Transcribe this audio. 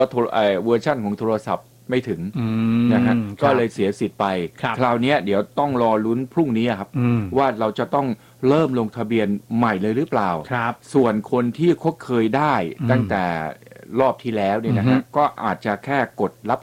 เวอร์ชั่นของโทรศัพท์ไม่ถึงนะฮะก็เลยเสียสิทธิ์ไปคราวนี้เดี๋ยวต้องรอลุ้นพรุ่งนี้ครับว่าเราจะต้องเริ่มลงทะเบียนใหม่เลยหรือเปล่าส่วนคนที่เขาเคยได้ตั้งแต่รอบที่แล้วเนี่ยนะฮะก็อาจจะแค่กดรับ